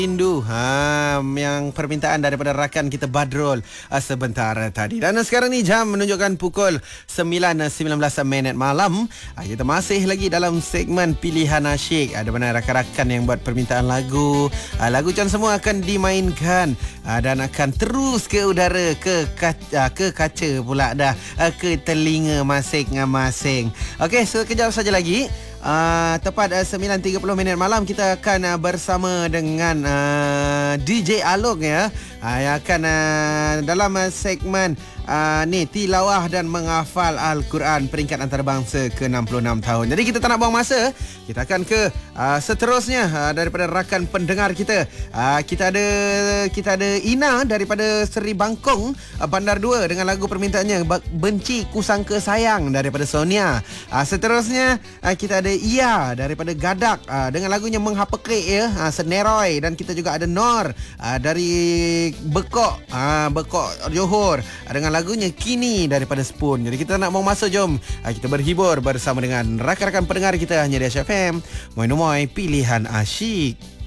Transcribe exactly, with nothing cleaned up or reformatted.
Rindu ha, yang permintaan daripada rakan kita Badrul uh, sebentar tadi. Dan uh, sekarang ni jam menunjukkan pukul sembilan sembilan belas minit malam. uh, Kita masih lagi dalam segmen Pilihan Asyik. Ada mana rakan-rakan yang buat permintaan lagu. uh, Lagu Can semua akan dimainkan uh, dan akan terus ke udara, ke kaca, uh, ke kaca pula dah, uh, ke telinga masing-masing. Okey, sekejap saja lagi. Uh, tepat uh, sembilan tiga puluh minit malam kita akan uh, bersama dengan uh, D J Alok ya, uh, yang akan uh, dalam uh, segmen uh, ni tilawah dan menghafal Al-Quran peringkat antarabangsa ke enam puluh enam tahun. Jadi kita tak nak buang masa, kita akan ke uh, seterusnya uh, daripada rakan pendengar kita. Uh, kita ada kita ada Ina daripada Seri Bangkong, uh, Bandar dua dengan lagu permintaannya Benci Ku Sangka Sayang daripada Sonia. Uh, seterusnya uh, kita ada Ia daripada Gadak uh, dengan lagunya Menghapekik ya, uh, Seneroy. Dan kita juga ada Nor uh, dari Bekok, uh, Bekok Johor uh, dengan lagunya Kini daripada Spoon. Jadi kita nak mau masa, jom uh, kita berhibur bersama dengan rakan-rakan pendengar kita hanya di H F M Moi Moi Pilihan Asyik.